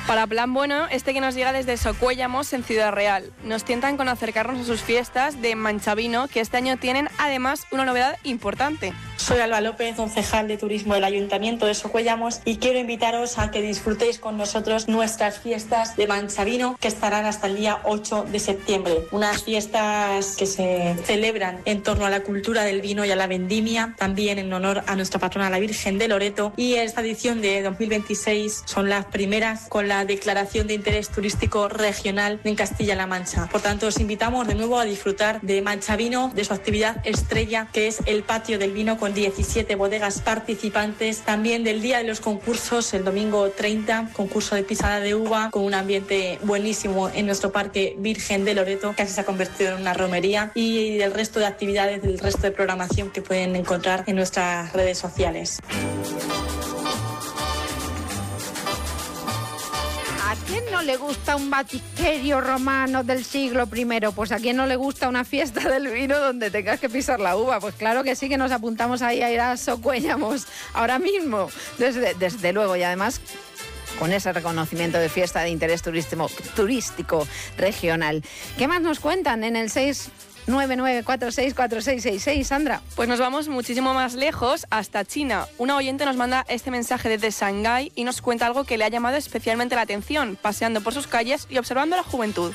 Para plan bueno, este que nos llega desde Socuéllamos, en Ciudad Real. Nos tientan con acercarnos a sus fiestas de Manchavino, que este año tienen además una novedad importante. Soy Alba López, concejal de Turismo del Ayuntamiento de Socuéllamos, y quiero invitaros a que disfrutéis con nosotros nuestras fiestas de Manchavino, que estarán hasta el día 8 de septiembre. Unas fiestas que se celebran en torno a la cultura del vino y a la vendimia, también en honor a nuestra patrona, la Virgen de Loreto, y esta edición de 2026 son las primeras con la declaración de interés turístico regional en Castilla-La Mancha. Por tanto, os invitamos de nuevo a disfrutar de Manchavino, de su actividad estrella, que es el Patio del Vino, con 17 bodegas participantes. También del Día de los Concursos, el domingo 30, concurso de pisada de uva, con un ambiente buenísimo en nuestro Parque Virgen de Loreto, casi se ha convertido en una romería, y del resto de actividades, del resto de programación que pueden encontrar en nuestras redes sociales. ¿A quién no le gusta un batisterio romano del siglo I? Pues a quién no le gusta una fiesta del vino donde tengas que pisar la uva. Pues claro que sí, que nos apuntamos ahí a ir a Socuéllamos ahora mismo, desde luego, y además con ese reconocimiento de fiesta de interés turístico regional. ¿Qué más nos cuentan en el 699464666, Sandra? Pues nos vamos muchísimo más lejos, hasta China. Una oyente nos manda este mensaje desde Shanghái y nos cuenta algo que le ha llamado especialmente la atención, paseando por sus calles y observando a la juventud.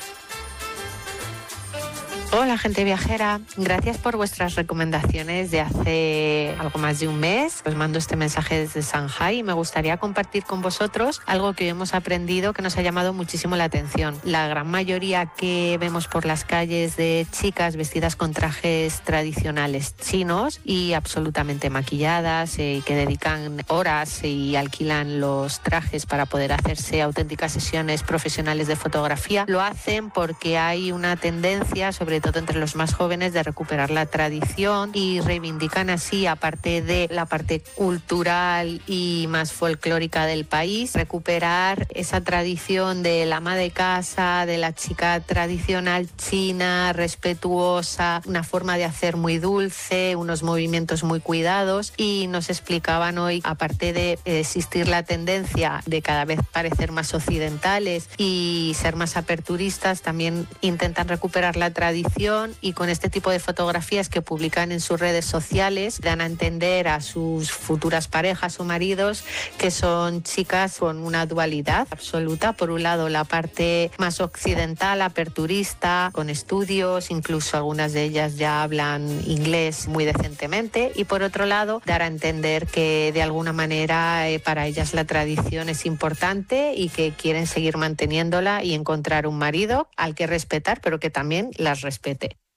Hola, gente viajera. Gracias por vuestras recomendaciones de hace algo más de un mes. Os mando este mensaje desde Shanghái y me gustaría compartir con vosotros algo que hemos aprendido que nos ha llamado muchísimo la atención. La gran mayoría que vemos por las calles de chicas vestidas con trajes tradicionales chinos y absolutamente maquilladas, que dedican horas y alquilan los trajes para poder hacerse auténticas sesiones profesionales de fotografía, lo hacen porque hay una tendencia, sobre todo entre los más jóvenes, de recuperar la tradición y reivindican así, aparte de la parte cultural y más folclórica del país, recuperar esa tradición del ama de casa, de la chica tradicional china, respetuosa, una forma de hacer muy dulce, unos movimientos muy cuidados. Y nos explicaban hoy, aparte de existir la tendencia de cada vez parecer más occidentales y ser más aperturistas, también intentan recuperar la tradición, y con este tipo de fotografías que publican en sus redes sociales dan a entender a sus futuras parejas o maridos que son chicas con una dualidad absoluta. Por un lado, la parte más occidental, aperturista, con estudios, incluso algunas de ellas ya hablan inglés muy decentemente, y por otro lado, dar a entender que de alguna manera para ellas la tradición es importante y que quieren seguir manteniéndola y encontrar un marido al que respetar, pero que también las respete.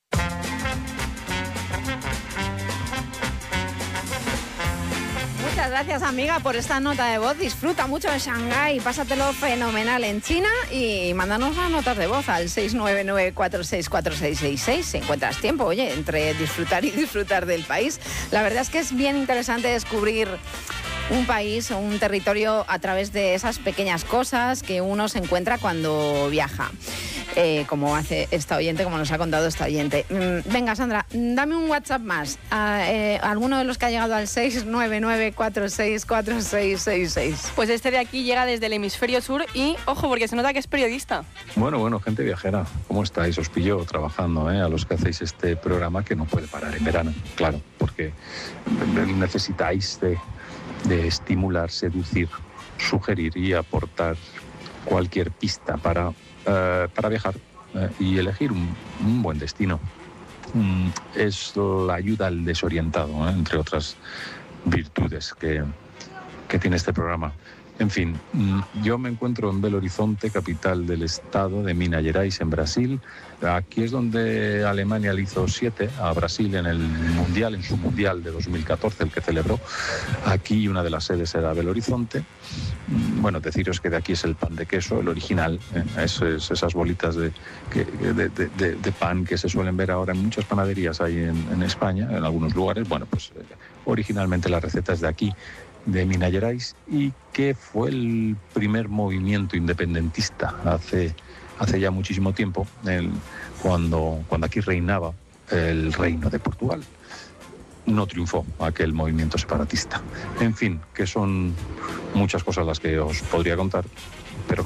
Muchas gracias, amiga, por esta nota de voz. Disfruta mucho de Shanghái, pásatelo fenomenal en China y mándanos las notas de voz al 699464666 si encuentras tiempo, oye, entre disfrutar y disfrutar del país. La verdad es que es bien interesante descubrir un país o un territorio a través de esas pequeñas cosas que uno se encuentra cuando viaja. Como hace esta oyente, como nos ha contado esta oyente. Venga, Sandra, dame un WhatsApp más. Alguno de los que ha llegado al 699464666. Pues este de aquí llega desde el hemisferio sur y, ojo, porque se nota que es periodista. Bueno, gente viajera, ¿cómo estáis? Os pillo trabajando, a los que hacéis este programa que no puede parar en verano, claro, porque necesitáis de estimular, seducir, sugerir y aportar cualquier pista para viajar y elegir un buen destino. Es la ayuda al desorientado, entre otras virtudes que tiene este programa. En fin, yo me encuentro en Belo Horizonte, capital del estado de Minas Gerais, en Brasil. Aquí es donde Alemania le hizo 7 a Brasil en su Mundial de 2014, el que celebró. Aquí una de las sedes era Belo Horizonte. Bueno, deciros que de aquí es el pan de queso, el original, esas bolitas de pan que se suelen ver ahora en muchas panaderías ahí en España, en algunos lugares. Bueno, pues originalmente la receta es de aquí, de Minas Gerais, y que fue el primer movimiento independentista hace ya muchísimo tiempo, cuando aquí reinaba el reino de Portugal. No triunfó aquel movimiento separatista. En fin, que son muchas cosas las que os podría contar, pero